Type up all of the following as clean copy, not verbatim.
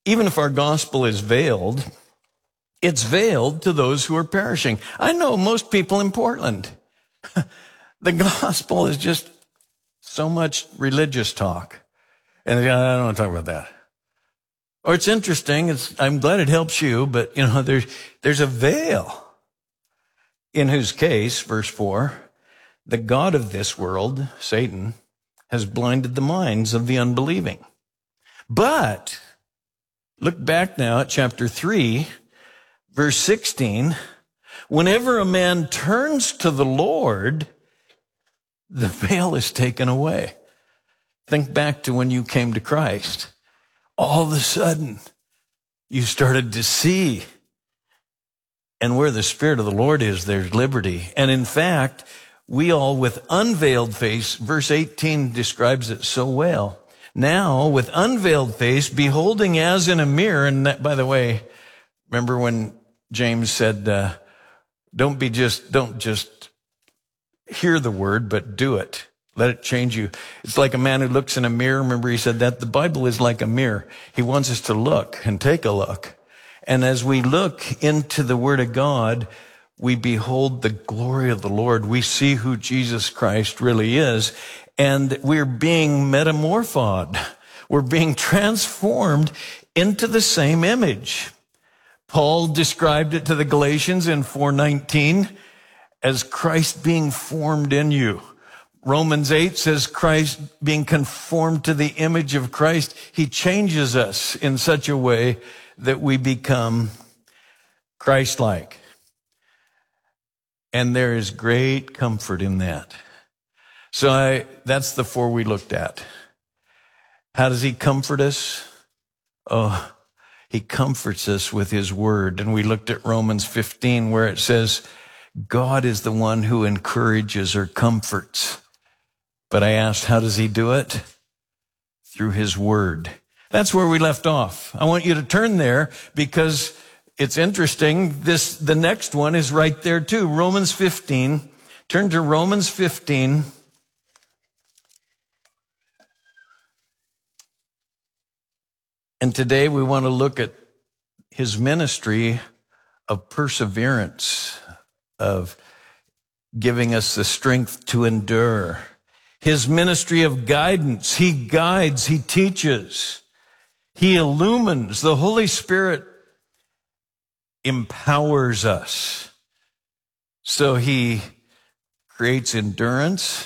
even if our gospel is veiled, it's veiled to those who are perishing. I know most people in Portland. The gospel is just so much religious talk. And I don't want to talk about that. Or it's interesting. I'm glad it helps you, but there's a veil. In whose case, verse 4, the God of this world, Satan, has blinded the minds of the unbelieving. But look back now at chapter 3, verse 16. Whenever a man turns to the Lord, the veil is taken away. Think back to when you came to Christ. All of a sudden, you started to see. And where the Spirit of the Lord is, there's liberty. And in fact, we all with unveiled face, verse 18 describes it so well. Now, with unveiled face, beholding as in a mirror, and that, by the way, remember when James said, don't just hear the word, but do it. Let it change you. It's like a man who looks in a mirror. Remember he said that? The Bible is like a mirror. He wants us to look and take a look. And as we look into the Word of God, we behold the glory of the Lord. We see who Jesus Christ really is. And we're being metamorphosed. We're being transformed into the same image. Paul described it to the Galatians in 4:19 as Christ being formed in you. Romans 8 says Christ being conformed to the image of Christ. He changes us in such a way that we become Christ-like. And there is great comfort in that. So that's the 4 we looked at. How does he comfort us? Oh, he comforts us with his word. And we looked at Romans 15 where it says, God is the one who encourages or comforts. But I asked, how does he do it? Through his word. That's where we left off. I want you to turn there because it's interesting. The next one is right there too. Romans 15. Turn to Romans 15. And today we want to look at his ministry of perseverance, of giving us the strength to endure. His ministry of guidance. He guides, he teaches, he illumines. The Holy Spirit empowers us. So he creates endurance.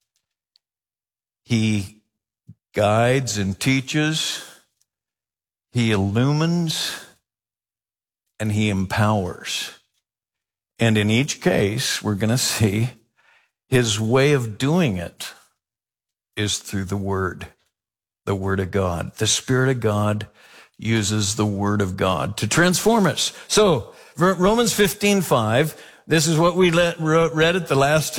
He guides and teaches. He illumines and he empowers. And in each case, we're going to see his way of doing it is through the Word of God. The Spirit of God uses the Word of God to transform us. So, Romans 15:5, this is what we read at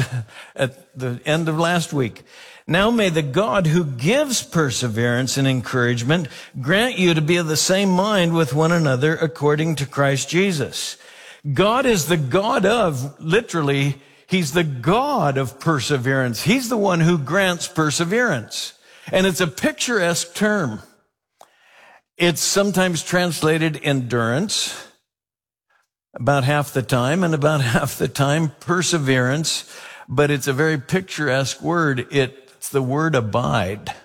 the end of last week. Now may the God who gives perseverance and encouragement grant you to be of the same mind with one another according to Christ Jesus. God is the God of, literally, he's the God of perseverance. He's the one who grants perseverance. And it's a picturesque term. It's sometimes translated endurance, about half the time, and about half the time perseverance. But it's a very picturesque word. It's the word abide.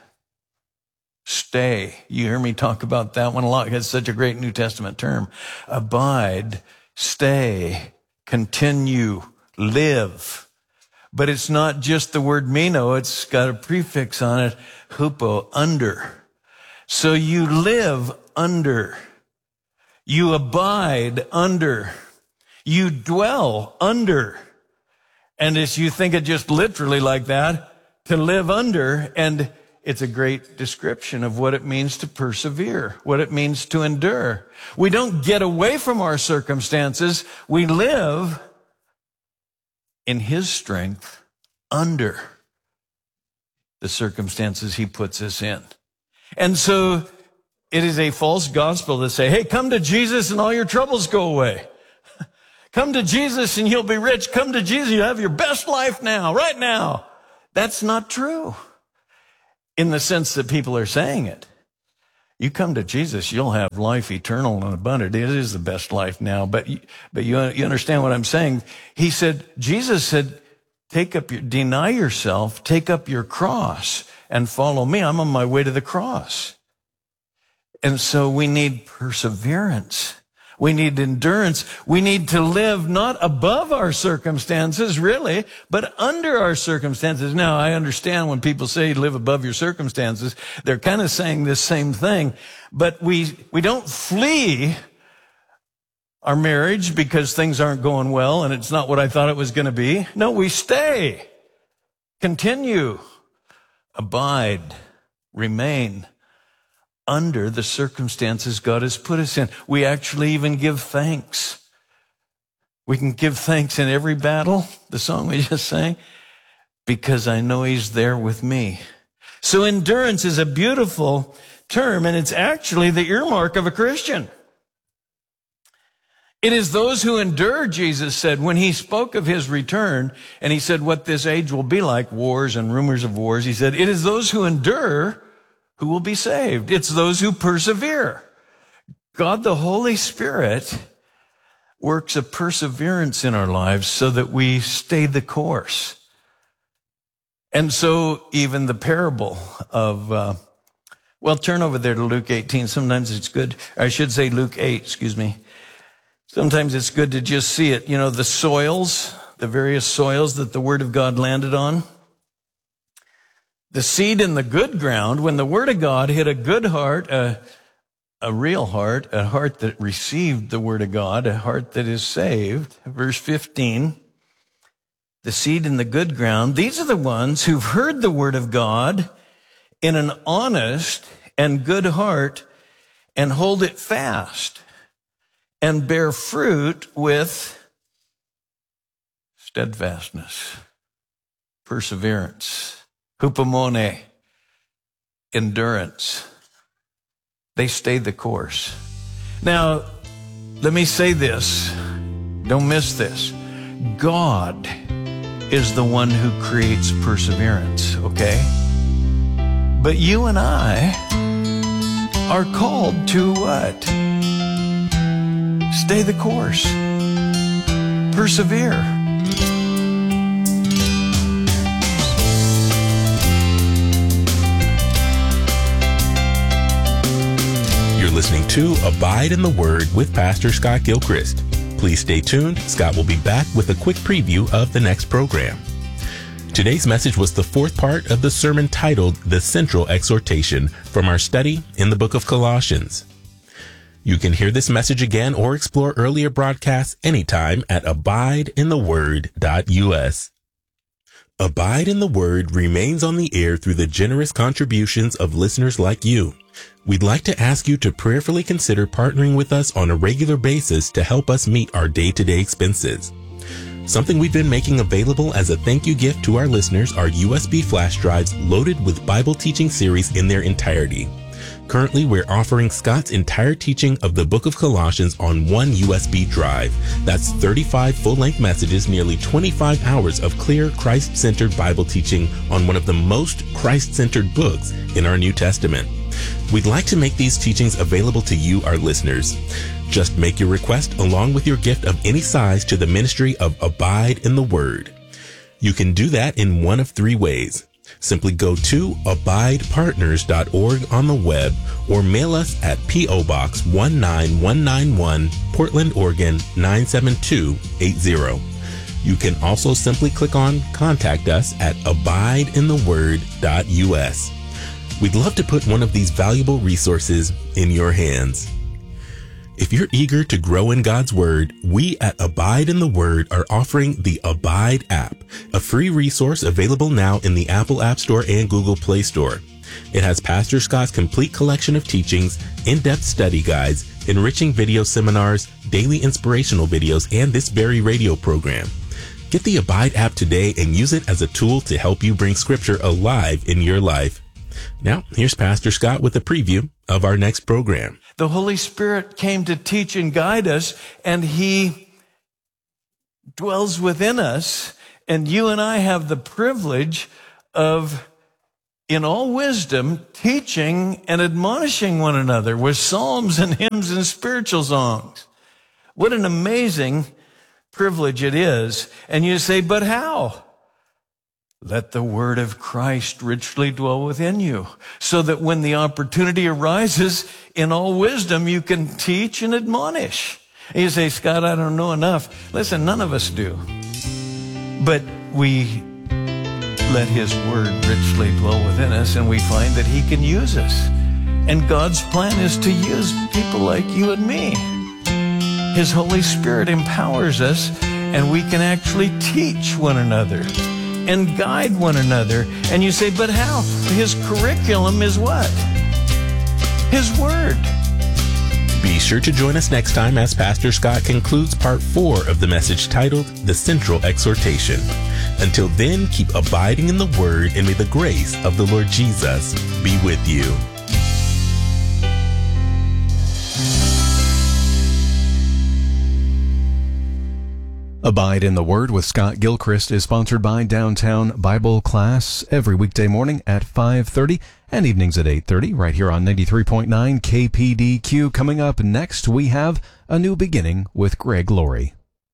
Stay. You hear me talk about that one a lot. It's such a great New Testament term. Abide, stay, continue, live. But it's not just the word meno. It's got a prefix on it, hupo, under. So you live under. You abide under. You dwell under. And as you think it just literally like that, to live under, and it's a great description of what it means to persevere, what it means to endure. We don't get away from our circumstances. We live in his strength under the circumstances he puts us in. And so it is a false gospel to say, hey, come to Jesus and all your troubles go away. Come to Jesus and you'll be rich. Come to Jesus, you have your best life now, right now. That's not true in the sense that people are saying it. You come to Jesus, you'll have life eternal and abundant. It is the best life now, but you understand what I'm saying. Jesus said, deny yourself, take up your cross and follow me. I'm on my way to the cross. And so we need perseverance. We need endurance. We need to live not above our circumstances, really, but under our circumstances. Now, I understand when people say live above your circumstances, they're kind of saying this same thing, but we don't flee our marriage because things aren't going well and it's not what I thought it was going to be. No, we stay, continue, abide, remain under the circumstances God has put us in. We actually even give thanks. We can give thanks in every battle, the song we just sang, because I know He's there with me. So endurance is a beautiful term, and it's actually the earmark of a Christian. It is those who endure, Jesus said, when He spoke of His return, and He said what this age will be like, wars and rumors of wars. He said, it is those who endure who will be saved. It's those who persevere. God, the Holy Spirit, works a perseverance in our lives so that we stay the course. And so even the parable of, turn over there to Luke 18. Sometimes it's good. I should say Luke 8, excuse me. Sometimes it's good to just see it. You know, the soils, the various soils that the Word of God landed on. The seed in the good ground, when the Word of God hit a good heart, a real heart, a heart that received the Word of God, a heart that is saved. Verse 15, the seed in the good ground, these are the ones who've heard the Word of God in an honest and good heart and hold it fast and bear fruit with steadfastness, perseverance, hupomone, endurance. They stay the course. Now, let me say this. Don't miss this. God is the one who creates perseverance, okay? But you and I are called to what? Stay the course. Persevere. Listening to Abide in the Word with Pastor Scott Gilchrist. Please stay tuned. Scott will be back with a quick preview of the next program. Today's message was the fourth part of the sermon titled The Central Exhortation from our study in the book of Colossians. You can hear this message again or explore earlier broadcasts anytime at abideintheword.us. Abide in the Word remains on the air through the generous contributions of listeners like you. We'd like to ask you to prayerfully consider partnering with us on a regular basis to help us meet our day-to-day expenses. Something we've been making available as a thank you gift to our listeners are USB flash drives loaded with Bible teaching series in their entirety. Currently, we're offering Scott's entire teaching of the book of Colossians on one USB drive. That's 35 full-length messages, nearly 25 hours of clear, Christ-centered Bible teaching on one of the most Christ-centered books in our New Testament. We'd like to make these teachings available to you, our listeners. Just make your request along with your gift of any size to the ministry of Abide in the Word. You can do that in one of three ways. Simply go to abidepartners.org on the web or mail us at P.O. Box 19191, Portland, Oregon 97280. You can also simply click on Contact Us at abideintheword.us. We'd love to put one of these valuable resources in your hands. If you're eager to grow in God's Word, we at Abide in the Word are offering the Abide app, a free resource available now in the Apple App Store and Google Play Store. It has Pastor Scott's complete collection of teachings, in-depth study guides, enriching video seminars, daily inspirational videos, and this very radio program. Get the Abide app today and use it as a tool to help you bring Scripture alive in your life. Now, here's Pastor Scott with a preview of our next program. The Holy Spirit came to teach and guide us, and He dwells within us, and you and I have the privilege of in all wisdom, teaching and admonishing one another with psalms and hymns and spiritual songs. What an amazing privilege it is. And you say, but how? Let the word of Christ richly dwell within you, so that when the opportunity arises, in all wisdom, you can teach and admonish. And you say, Scott, I don't know enough. Listen, none of us do. But we let his word richly dwell within us, and we find that he can use us. And God's plan is to use people like you and me. His Holy Spirit empowers us, and we can actually teach one another and guide one another. And you say, but how? His curriculum is what? His word. Be sure to join us next time as Pastor Scott concludes part 4 of the message titled The Central Exhortation. Until then, keep abiding in the Word, and may the grace of the Lord Jesus be with you. Abide in the Word with Scott Gilchrist is sponsored by Downtown Bible Class every weekday morning at 5:30 and evenings at 8:30 right here on 93.9 KPDQ. Coming up next, we have A New Beginning with Greg Laurie.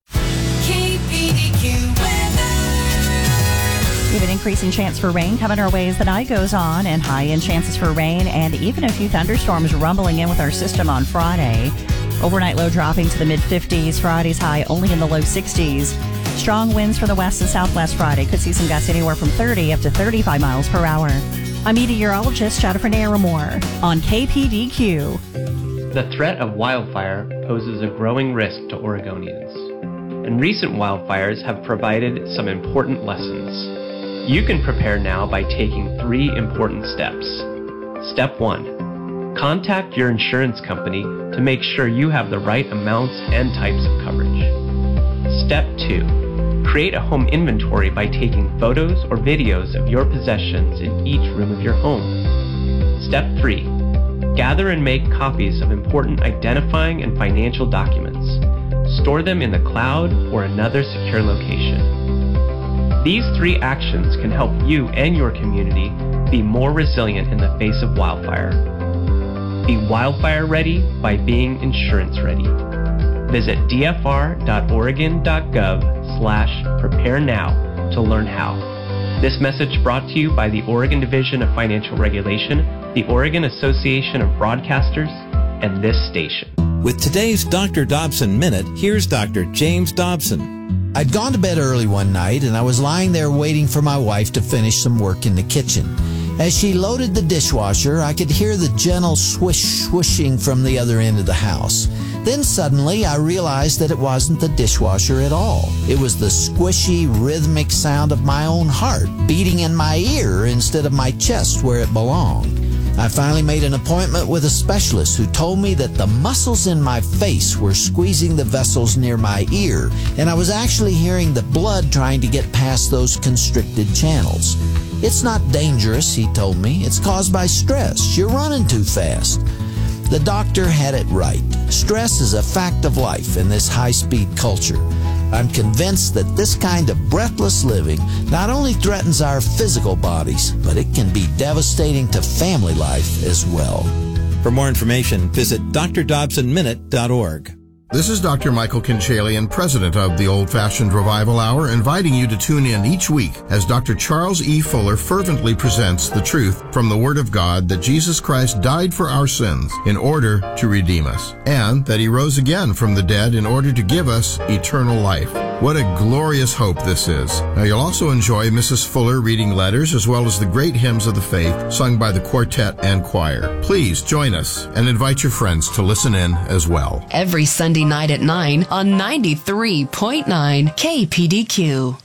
KPDQ weather. We have an increasing chance for rain coming our way as the night goes on, and high-end chances for rain and even a few thunderstorms rumbling in with our system on Friday. Overnight low dropping to the mid-50s. Friday's high only in the low 60s. Strong winds from the west and southwest Friday. Could see some gusts anywhere from 30 up to 35 miles per hour. I'm meteorologist Jennifer Naramore on KPDQ. The threat of wildfire poses a growing risk to Oregonians, and recent wildfires have provided some important lessons. You can prepare now by taking 3 important steps. Step 1. Contact your insurance company to make sure you have the right amounts and types of coverage. Step 2. Create a home inventory by taking photos or videos of your possessions in each room of your home. Step 3. Gather and make copies of important identifying and financial documents. Store them in the cloud or another secure location. These 3 actions can help you and your community be more resilient in the face of wildfire. Be wildfire ready by being insurance ready. Visit dfr.oregon.gov/prepare now to learn how. This message brought to you by the Oregon Division of Financial Regulation, the Oregon Association of Broadcasters, and this station. With today's Dr. Dobson Minute, here's Dr. James Dobson. I'd gone to bed early one night, and I was lying there waiting for my wife to finish some work in the kitchen. As she loaded the dishwasher, I could hear the gentle swooshing from the other end of the house. Then suddenly I realized that it wasn't the dishwasher at all. It was the squishy, rhythmic sound of my own heart beating in my ear instead of my chest where it belonged. I finally made an appointment with a specialist who told me that the muscles in my face were squeezing the vessels near my ear, and I was actually hearing the blood trying to get past those constricted channels. It's not dangerous, he told me. It's caused by stress. You're running too fast. The doctor had it right. Stress is a fact of life in this high-speed culture. I'm convinced that this kind of breathless living not only threatens our physical bodies, but it can be devastating to family life as well. For more information, visit drdobsonminute.org. This is Dr. Michael Kinchalian, president of the Old Fashioned Revival Hour, inviting you to tune in each week as Dr. Charles E. Fuller fervently presents the truth from the Word of God that Jesus Christ died for our sins in order to redeem us, and that He rose again from the dead in order to give us eternal life. What a glorious hope this is. Now you'll also enjoy Mrs. Fuller reading letters as well as the great hymns of the faith sung by the quartet and choir. Please join us and invite your friends to listen in as well. Every Sunday night at 9 on 93.9 KPDQ.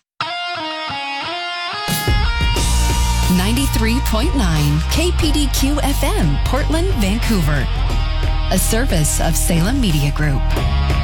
93.9 KPDQ FM, Portland, Vancouver. A service of Salem Media Group.